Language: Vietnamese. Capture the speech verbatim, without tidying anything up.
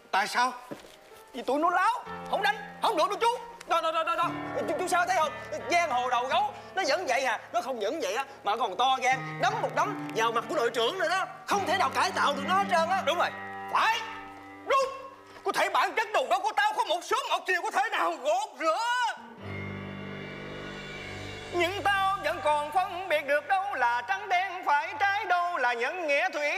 Tại sao? Vì tụi nó láo, không đánh, không được đâu chú. Đó, đó, đó, đó, đó. Chú, chú sao thấy không? Giang hồ đầu gấu, nó vẫn vậy à. Nó không những vậy á, mà còn to gan, đấm một đấm vào mặt của đội trưởng nữa đó. Không thể nào cải tạo được nó hết trơn á. Đúng rồi. Phải. Đúng. Có thể bản chất đầu đó của tao có một sớm một chiều, có thể nào gột rửa. Nhưng tao vẫn còn phân biệt được đâu là trắng đen phải trái, đâu là nhân nghĩa thủy